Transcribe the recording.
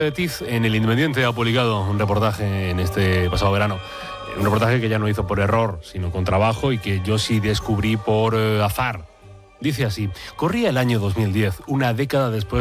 Tiz en El Independiente ha publicado un reportaje en este pasado verano. Un reportaje que ya no hizo por error, sino con trabajo y que yo sí descubrí por azar. Dice así: corría el año 2010, una década después